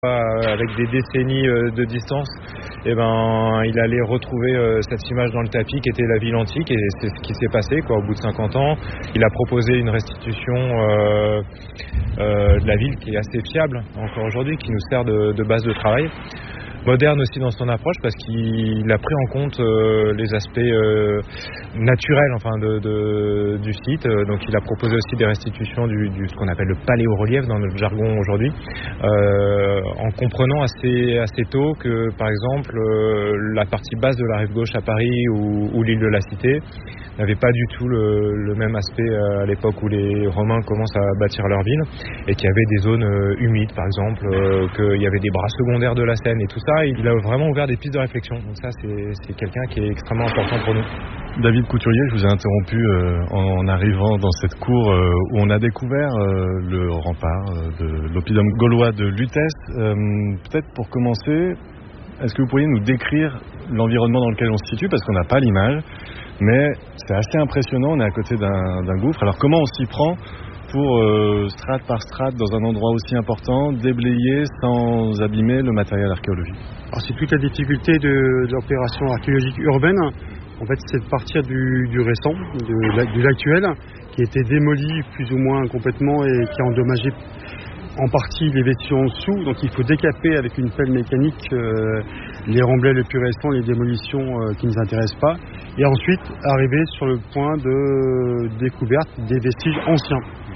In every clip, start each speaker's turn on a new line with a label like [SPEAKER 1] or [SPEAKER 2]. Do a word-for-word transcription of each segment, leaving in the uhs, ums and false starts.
[SPEAKER 1] Avec des décennies de distance, et ben, il allait retrouver cette image dans le tapis qui était la ville antique, et c'est ce qui s'est passé quoi. Au bout de cinquante ans, il a proposé une restitution euh, euh, de la ville qui est assez fiable encore aujourd'hui, qui nous sert de, de base de travail. Moderne aussi dans son approche parce qu'il a pris en compte euh, les aspects euh, naturels enfin, de, de, du site. Donc il a proposé aussi des restitutions du, du ce qu'on appelle le paléorelief dans notre jargon aujourd'hui, euh, en comprenant assez, assez tôt que par exemple euh, la partie basse de la rive gauche à Paris ou, ou l'île de la Cité n'avait pas du tout le, le même aspect à l'époque où les Romains commencent à bâtir leur ville, et qu'il y avait des zones euh, humides par exemple, euh, qu'il y avait des bras secondaires de la Seine et tout ça. Il a vraiment ouvert des pistes de réflexion, donc ça c'est, c'est quelqu'un qui est extrêmement important pour nous.
[SPEAKER 2] David Couturier, je vous ai interrompu euh, en arrivant dans cette cour euh, où on a découvert euh, le rempart euh, de l'oppidum gaulois de Lutèce. Euh, peut-être pour commencer, est-ce que vous pourriez nous décrire l'environnement dans lequel on se situe, parce qu'on n'a pas l'image, mais c'est assez impressionnant, on est à côté d'un, d'un gouffre. Alors comment on s'y prend pour, euh, strate par strate, dans un endroit aussi important, déblayer sans abîmer le matériel archéologique?
[SPEAKER 3] Alors c'est toute la difficulté de, de l'opération archéologique urbaine. En fait, c'est de partir du, du récent, de, de l'actuel, qui a été démoli plus ou moins complètement et qui a endommagé en partie les vestiges en dessous. Donc il faut décaper avec une pelle mécanique euh, les remblais les plus récents, les démolitions euh, qui ne nous intéressent pas, et ensuite arriver sur le point de découverte des vestiges anciens.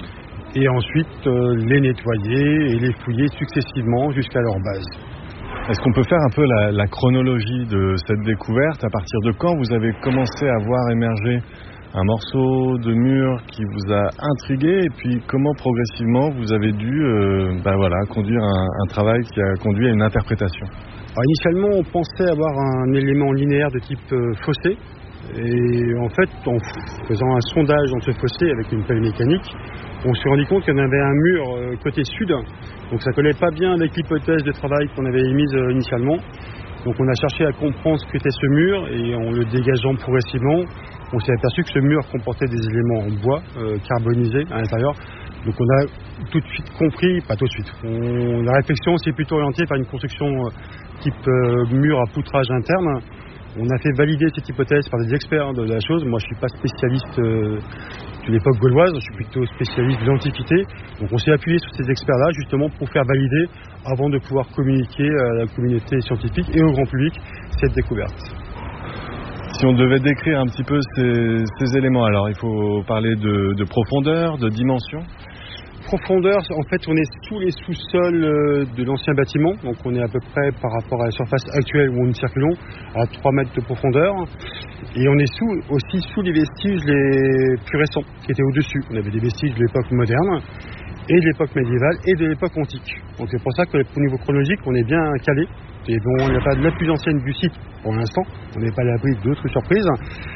[SPEAKER 3] Et ensuite euh, les nettoyer et les fouiller successivement jusqu'à leur base.
[SPEAKER 2] Est-ce qu'on peut faire un peu la, la chronologie de cette découverte? À partir de quand vous avez commencé à voir émerger un morceau de mur qui vous a intrigué, et puis comment progressivement vous avez dû euh, ben voilà, conduire un, un travail qui a conduit à une interprétation?
[SPEAKER 3] Alors, initialement, on pensait avoir un élément linéaire de type euh, fossé. Et en fait, en faisant un sondage dans ce fossé avec une pelle mécanique, on s'est rendu compte qu'il y en avait un mur euh, côté sud. Donc ça ne collait pas bien avec l'hypothèse de travail qu'on avait émise euh, initialement. Donc on a cherché à comprendre ce qu'était ce mur, et en le dégageant progressivement, on s'est aperçu que ce mur comportait des éléments en bois euh, carbonisés à l'intérieur. Donc on a tout de suite compris, pas tout de suite, on, la réflexion s'est plutôt orientée vers une construction euh, type euh, mur à poutrage interne. On a fait valider cette hypothèse par des experts de la chose. Moi je ne suis pas spécialiste euh, de l'époque gauloise, je suis plutôt spécialiste de l'Antiquité. Donc on s'est appuyé sur ces experts-là justement pour faire valider avant de pouvoir communiquer à la communauté scientifique et au grand public cette découverte.
[SPEAKER 2] Si on devait décrire un petit peu ces, ces éléments, alors il faut parler de, de profondeur, de dimension.
[SPEAKER 3] Profondeur, en fait on est sous les sous-sols de l'ancien bâtiment, donc on est à peu près par rapport à la surface actuelle où nous circulons à trois mètres de profondeur, et on est sous, aussi sous les vestiges les plus récents qui étaient au-dessus. On avait des vestiges de l'époque moderne et de l'époque médiévale et de l'époque antique. Donc c'est pour ça qu'au niveau chronologique on est bien calé. Et bon, on n'a pas de la plus ancienne du site pour l'instant, on n'est pas à l'abri d'autres surprises,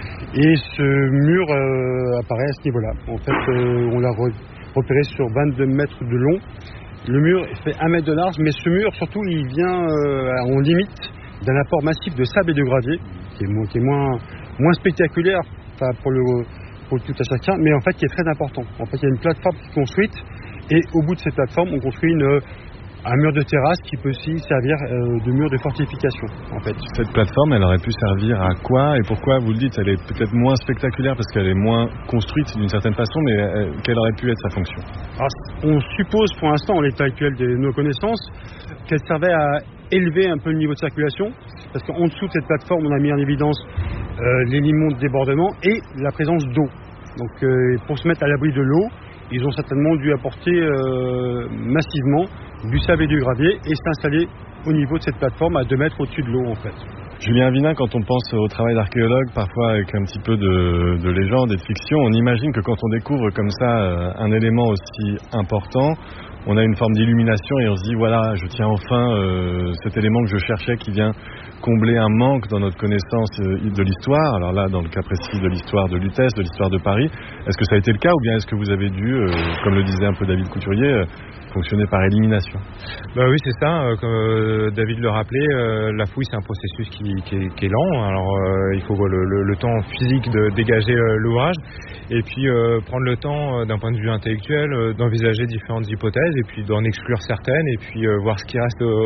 [SPEAKER 3] et ce mur euh, apparaît à ce niveau-là. En fait euh, on l'a re- repéré sur vingt-deux mètres de long. Le mur fait un mètre de large, mais ce mur surtout il vient euh, en limite d'un apport massif de sable et de gravier qui est, moins, qui est moins, moins spectaculaire pour le, pour le tout à chacun, mais en fait qui est très important. En fait il y a une plateforme qui est construite, et au bout de cette plateforme on construit une un mur de terrasse qui peut aussi servir euh, de mur de fortification en fait.
[SPEAKER 2] Cette plateforme, elle aurait pu servir à quoi et pourquoi? Vous le dites, elle est peut-être moins spectaculaire parce qu'elle est moins construite d'une certaine façon, mais euh, quelle aurait pu être sa fonction?
[SPEAKER 3] Alors, on suppose pour l'instant, en l'état actuel de nos connaissances, qu'elle servait à élever un peu le niveau de circulation, parce qu'en dessous de cette plateforme on a mis en évidence euh, les limons de débordement et la présence d'eau. Donc euh, pour se mettre à l'abri de l'eau, ils ont certainement dû apporter euh, massivement du sable et du gravier et s'installer au niveau de cette plateforme à deux mètres au-dessus de l'eau en fait.
[SPEAKER 2] Julien Vinin, quand on pense au travail d'archéologue, parfois avec un petit peu de, de légende et de fiction, on imagine que quand on découvre comme ça un élément aussi important, on a une forme d'illumination et on se dit voilà, je tiens enfin euh, cet élément que je cherchais qui vient combler un manque dans notre connaissance de l'histoire. Alors là, dans le cas précis de l'histoire de Lutèce, de l'histoire de Paris, est-ce que ça a été le cas ou bien est-ce que vous avez dû, euh, comme le disait un peu David Couturier, euh, fonctionner par élimination?
[SPEAKER 1] Bah oui, c'est ça. Euh, comme euh, David le rappelait, euh, la fouille c'est un processus qui, qui, est, qui est lent. Alors euh, il faut le, le, le temps physique de dégager euh, l'ouvrage, et puis euh, prendre le temps euh, d'un point de vue intellectuel euh, d'envisager différentes hypothèses et puis d'en exclure certaines et puis euh, voir ce qui reste. Euh,